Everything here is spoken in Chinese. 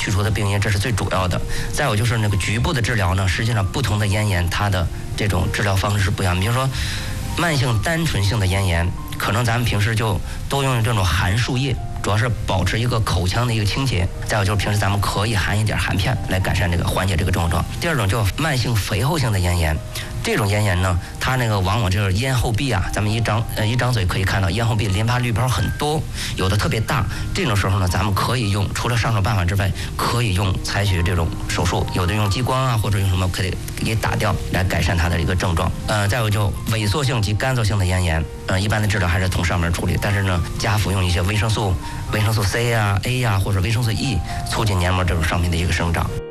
去除的病因，这是最主要的。再有就是那个局部的治疗呢，实际上不同的咽炎它的这种治疗方式是不一样。比如说慢性单纯性的咽炎，可能咱们平时就都用这种含漱液，主要是保持一个口腔的一个清洁。再有就是平时咱们可以含一点含片来改善这个缓解这个症状。第二种叫慢性肥厚性的咽炎，这种咽炎呢，它那个往往就是咽后壁啊，咱们一张嘴可以看到咽后壁淋巴滤泡很多，有的特别大。这种时候呢，咱们可以用除了上手办法之外，可以采取这种手术，有的用激光啊，或者用什么可以给打掉来改善它的一个症状。再有就萎缩性及干燥性的咽炎，一般的治疗还是从上面处理，但是呢，加服用一些维生素 C 啊、A 啊或者维生素 E， 促进黏膜这种上面的一个生长。